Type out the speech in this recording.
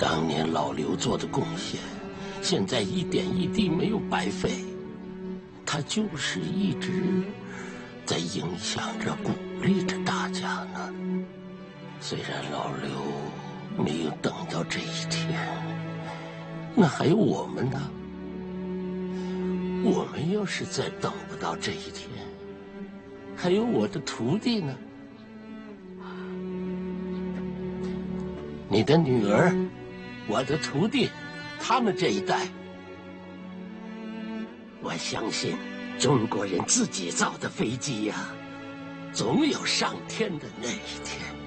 当年老刘做的贡献，现在一点一滴没有白费。他就是一直在影响着、鼓励着大家呢。虽然老刘没有等到这一天，那还有我们呢。我们要是再等不到这一天，还有我的徒弟呢。你的女儿，我的徒弟，他们这一代，我相信中国人自己造的飞机呀，总有上天的那一天。